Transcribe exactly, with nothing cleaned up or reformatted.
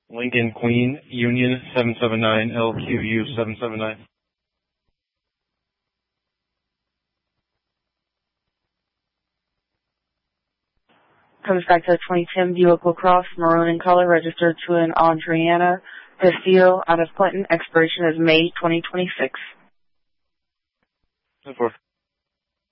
Lincoln Queen, Union seven seven nine, L Q U seven seven nine. Comes back to the twenty ten Buick LaCrosse, maroon in color, registered to an Adriana Castillo out of Clinton. Expiration is May twenty twenty-six. ten four.